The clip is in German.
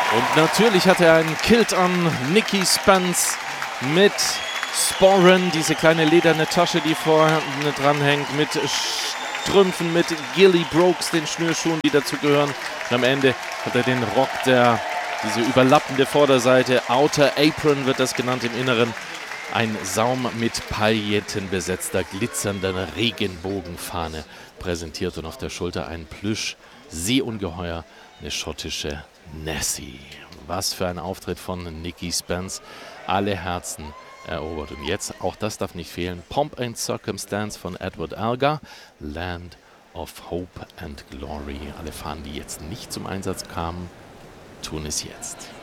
Und natürlich hat er einen Kilt an, Nicky Spence mit Sporran, diese kleine lederne Tasche, die vorne dranhängt, mit Strümpfen, mit Gilly Brooks, den Schnürschuhen, die dazu gehören. Und am Ende hat er den Rock, diese überlappende Vorderseite, Outer Apron wird das genannt im Inneren. Ein Saum mit Pailletten besetzter, glitzernder Regenbogenfahne präsentiert und auf der Schulter ein Plüsch-Seeungeheuer, eine schottische Nessie. Was für ein Auftritt von Nicky Spence. Alle Herzen erobert. Und jetzt, auch das darf nicht fehlen, Pomp and Circumstance von Edward Elgar, Land of Hope and Glory. Alle Fahnen, die jetzt nicht zum Einsatz kamen, tun es jetzt.